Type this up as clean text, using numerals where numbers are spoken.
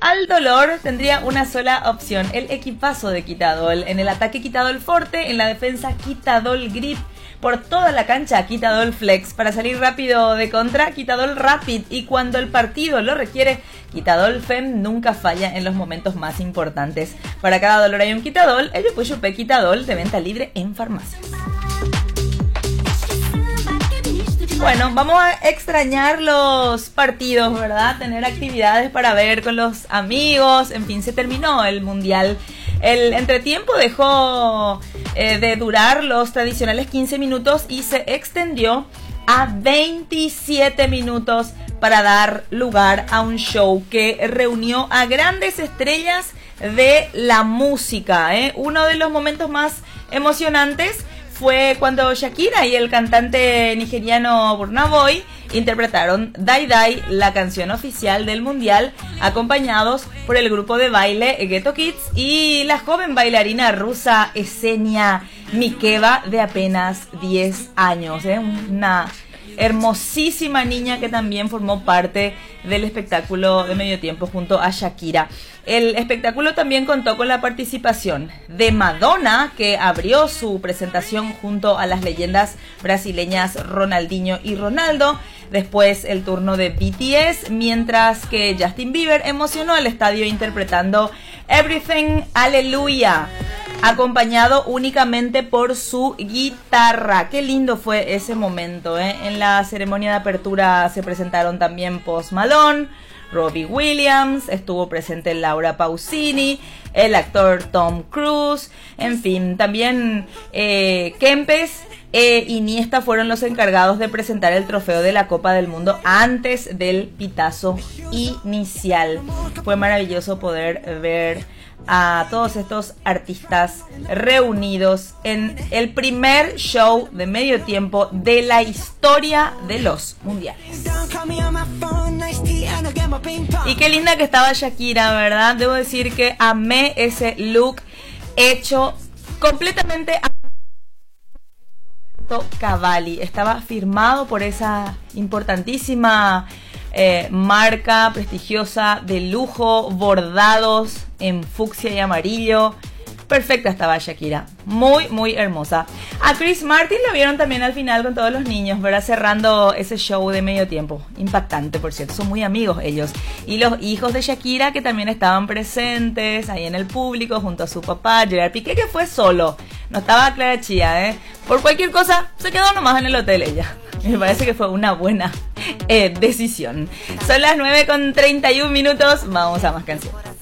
al dolor tendría una sola opción, el equipazo de Quitadol. En el ataque Quitadol Forte, en la defensa Quitadol Grip. Por toda la cancha Quitadol Flex. Para salir rápido de contra, Quitadol Rapid. Y cuando el partido lo requiere, Quitadol Fem nunca falla en los momentos más importantes. Para cada dolor hay un Quitadol. El Yupuyupe Quitadol de venta libre en farmacias. Bueno, vamos a extrañar los partidos, ¿verdad? Tener actividades para ver con los amigos. En fin, se terminó el mundial. El entretiempo dejó de durar los tradicionales 15 minutos y se extendió a 27 minutos para dar lugar a un show que reunió a grandes estrellas de la música. Uno de los momentos más emocionantes fue cuando Shakira y el cantante nigeriano Burna Boy interpretaron Dai Dai, la canción oficial del mundial, acompañados por el grupo de baile Ghetto Kids y la joven bailarina rusa Esenia Mikeva de apenas 10 años. Una hermosísima niña que también formó parte del espectáculo de medio tiempo junto a Shakira. El espectáculo también contó con la participación de Madonna, que abrió su presentación junto a las leyendas brasileñas Ronaldinho y Ronaldo. Después el turno de BTS, mientras que Justin Bieber emocionó al estadio interpretando Everything Hallelujah, acompañado únicamente por su guitarra. Qué lindo fue ese momento, ¿eh? En la ceremonia de apertura se presentaron también Post Malone, Robbie Williams, estuvo presente Laura Pausini, el actor Tom Cruise, en fin, también Kempes e Iniesta fueron los encargados de presentar el trofeo de la Copa del Mundo antes del pitazo inicial. Fue maravilloso poder ver a todos estos artistas reunidos en el primer show de medio tiempo de la historia de los mundiales. Y qué linda que estaba Shakira, ¿verdad? Debo decir que amé ese look hecho completamente a Roberto Cavalli. Estaba firmado por esa importantísima marca prestigiosa de lujo, bordados en fucsia y amarillo. Perfecta estaba Shakira, muy muy hermosa. A Chris Martin lo vieron también al final con todos los niños, ¿verdad? Cerrando ese show de medio tiempo. Impactante, por cierto, son muy amigos ellos. Y los hijos de Shakira que también estaban presentes ahí en el público junto a su papá, Gerard Piqué, que fue solo. No estaba Clara Chía, ¿eh? Por cualquier cosa se quedó nomás en el hotel ella. Me parece que fue una buena decisión. Son las 9:31, vamos a más canciones.